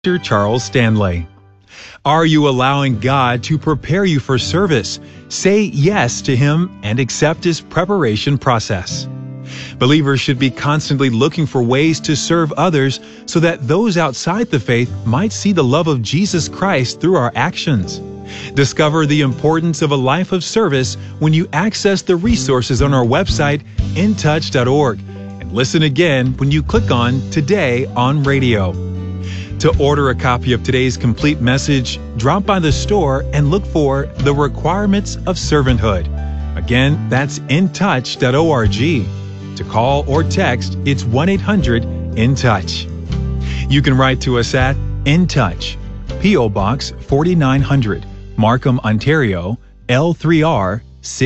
Dr. Charles Stanley. Are you allowing God to prepare you for service? Say yes to Him and accept His preparation process. Believers should be constantly looking for ways to serve others so that those outside the faith might see the love of Jesus Christ through our actions. Discover the importance of a life of service when you access the resources on our website, intouch.org, and listen again when you click on Today on Radio. To order a copy of today's complete message, drop by the store and look for The Requirements of Servanthood. Again, that's intouch.org. To call or text, it's 1-800-IN-TOUCH. You can write to us at In Touch, P.O. Box 4900, Markham, Ontario, L3R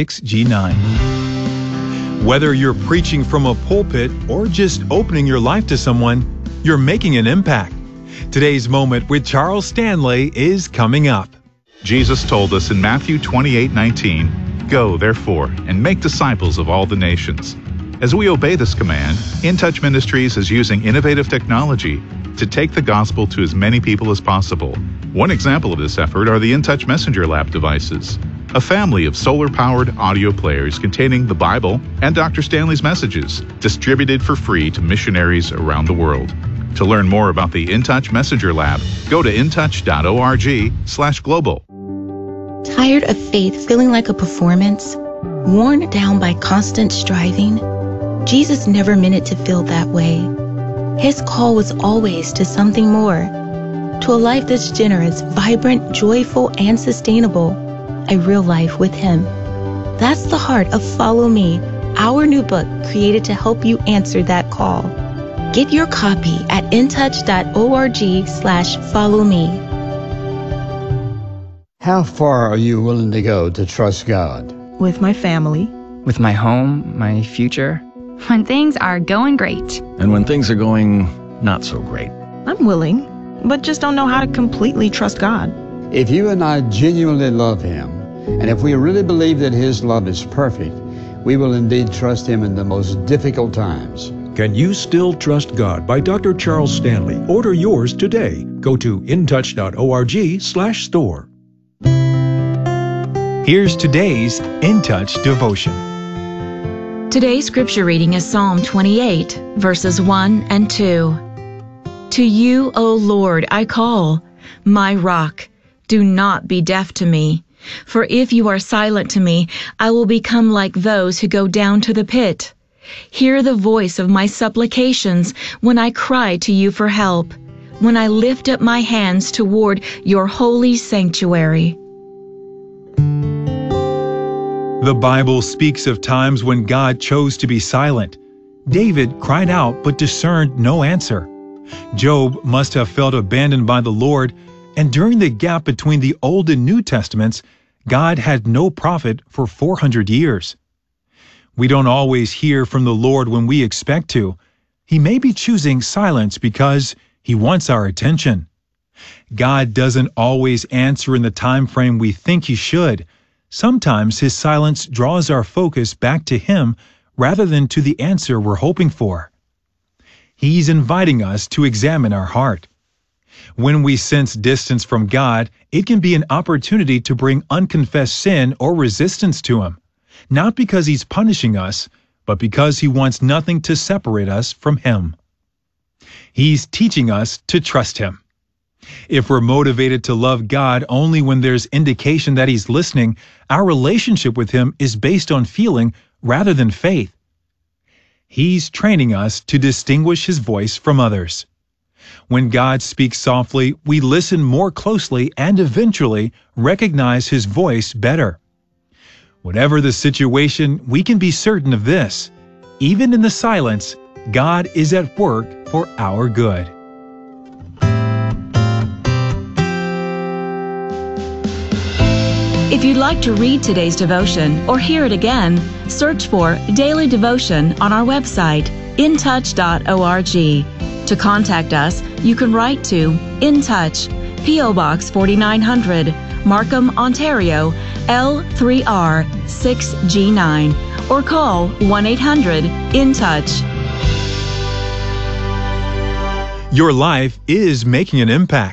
6G9. Whether you're preaching from a pulpit or just opening your life to someone, you're making an impact. Today's Moment with Charles Stanley is coming up. Jesus told us in Matthew 28:19, "Go, therefore, and make disciples of all the nations." As we obey this command, In Touch Ministries is using innovative technology to take the gospel to as many people as possible. One example of this effort are the In Touch Messenger Lab devices, a family of solar-powered audio players containing the Bible and Dr. Stanley's messages, distributed for free to missionaries around the world. To learn more about the In Touch Messenger Lab, go to intouch.org/global. Tired of faith feeling like a performance? Worn down by constant striving? Jesus never meant it to feel that way. His call was always to something more, to a life that's generous, vibrant, joyful, and sustainable, a real life with Him. That's the heart of Follow Me, our new book created to help you answer that call. Get your copy at intouch.org/followme. How far are you willing to go to trust God? With my family. With my home, my future. When things are going great. And when things are going not so great. I'm willing, but just don't know how to completely trust God. If you and I genuinely love Him, and if we really believe that His love is perfect, we will indeed trust Him in the most difficult times. Can You Still Trust God by Dr. Charles Stanley. Order yours today. Go to intouch.org/store. Here's today's In Touch devotion. Today's scripture reading is Psalm 28, verses 1 and 2. To You, O Lord, I call, my rock. Do not be deaf to me. For if you are silent to me, I will become like those who go down to the pit. Hear the voice of my supplications when I cry to You for help, when I lift up my hands toward Your holy sanctuary. The Bible speaks of times when God chose to be silent. David cried out but discerned no answer. Job must have felt abandoned by the Lord, and during the gap between the Old and New Testaments, God had no prophet for 400 years. We don't always hear from the Lord when we expect to. He may be choosing silence because He wants our attention. God doesn't always answer in the time frame we think He should. Sometimes His silence draws our focus back to Him rather than to the answer we're hoping for. He's inviting us to examine our heart. When we sense distance from God, it can be an opportunity to bring unconfessed sin or resistance to Him. Not because He's punishing us, but because He wants nothing to separate us from Him. He's teaching us to trust Him. If we're motivated to love God only when there's indication that He's listening, our relationship with Him is based on feeling rather than faith. He's training us to distinguish His voice from others. When God speaks softly, we listen more closely and eventually recognize His voice better. Whatever the situation, we can be certain of this: even in the silence, God is at work for our good. If you'd like to read today's devotion or hear it again, search for Daily Devotion on our website, intouch.org. To contact us, you can write to In Touch, P.O. Box 4900, Markham, Ontario, L3R 6G9, or call 1-800-IN-TOUCH. Your life is making an impact.